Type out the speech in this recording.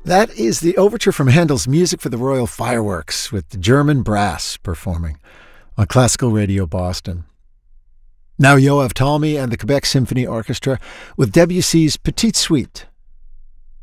That is the overture from Handel's Music for the Royal Fireworks, with the German brass performing on Classical Radio Boston. Now Yoav Talmy and the Quebec Symphony Orchestra with Debussy's Petite Suite.